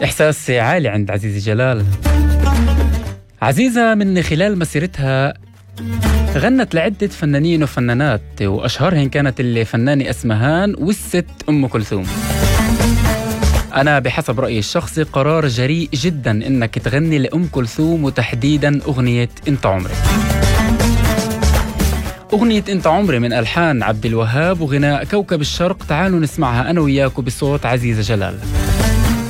إحساس عالي عند عزيزة جلال. عزيزة من خلال مسيرتها غنت لعدة فنانين وفنانات، وأشهرهن كانت الفنانة أسمهان والست أم كلثوم. أنا بحسب رأيي الشخصي قرار جريء جدا إنك تغني لأم كلثوم، وتحديدا أغنية أنت عمري. أغنية أنت عمري من ألحان عبد الوهاب وغناء كوكب الشرق. تعالوا نسمعها أنا وياكم بصوت عزيزة جلال.